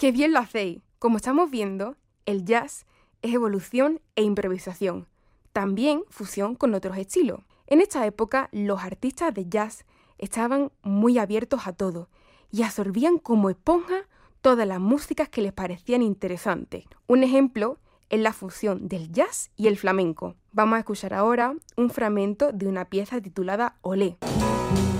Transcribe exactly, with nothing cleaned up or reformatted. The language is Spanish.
¡Qué bien lo hacéis! Como estamos viendo, el jazz es evolución e improvisación, también fusión con otros estilos. En esta época, los artistas de jazz estaban muy abiertos a todo y absorbían como esponja todas las músicas que les parecían interesantes. Un ejemplo es la fusión del jazz y el flamenco. Vamos a escuchar ahora un fragmento de una pieza titulada Olé.